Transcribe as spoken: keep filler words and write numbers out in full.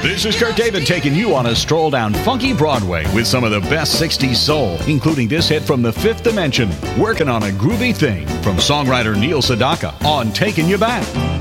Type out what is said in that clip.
This is Kurt David taking you on a stroll down funky Broadway with some of the best sixties soul, including this hit from the Fifth Dimension, Working on a Groovy Thing, from songwriter Neil Sedaka on Taking You Back.